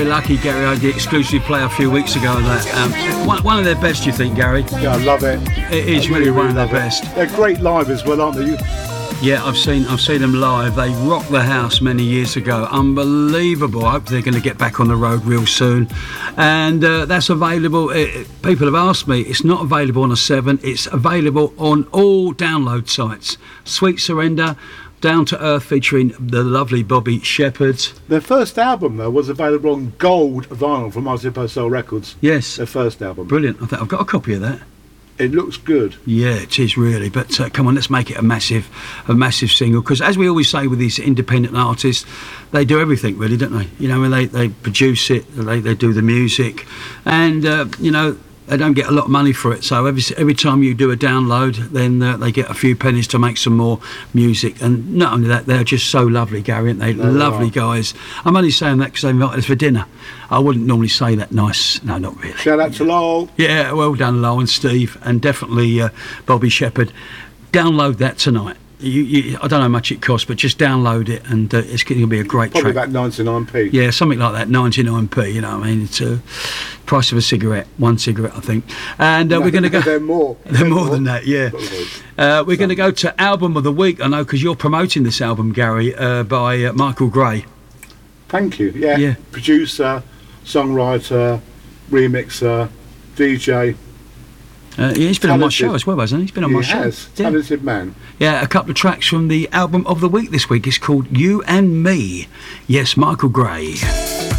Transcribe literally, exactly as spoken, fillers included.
very lucky, Gary. I had the exclusive play a few weeks ago. And that um, one, one of their best, you think, Gary? Yeah, I love it. It is I really, really, one really of their love it. best. They're great live as well, aren't they? You, Yeah, I've seen I've seen them live. They rocked the house many years ago. Unbelievable. I hope they're going to get back on the road real soon. And uh, that's available. It, people have asked me. It's not available on a seven. It's available on all download sites. Sweet Surrender, Down to Earth, featuring the lovely Bobby Shepherd. their first album, though, was available on gold vinyl from Ars Purcell Records. Yes, Their first album. brilliant. I think I've got a copy of that. It looks good. Yeah, it is really. But uh, come on, let's make it a massive, a massive single. Because as we always say with these independent artists, they do everything really, don't they? You know, when they, they produce it, they they do the music, and uh, you know, they don't get a lot of money for it. So every every time you do a download, then uh, they get a few pennies to make some more music. And not only that, they're just so lovely, Gary, aren't they? No, they Lovely are. guys. I'm only saying that because they invited us for dinner. I wouldn't normally say that nice. No, not really. Shout out to Lowell. Yeah, well done, Lowell and Steve, and definitely uh, Bobby Shepherd. Download that tonight. You, you, I don't know how much it costs, but just download it, and uh, it's going to be a great Probably track. about ninety-nine p. Yeah, something like that, ninety-nine p. You know, what I mean, it's a price of a cigarette, one cigarette, I think. And uh, we're going to go. They're more. They're more than that, yeah. Uh, we're going to go to album of the week. I know because you're promoting this album, Gary, uh, by uh, Michael Gray. Thank you. Yeah. Yeah. Producer, songwriter, remixer, D J. Uh, yeah, he's been on my Talented. show as well, hasn't he? He's been on He my show. has. Yeah. Talented man. Yeah, a couple of tracks from the album of the week this week. It's called You and Me. Yes, Michael Gray.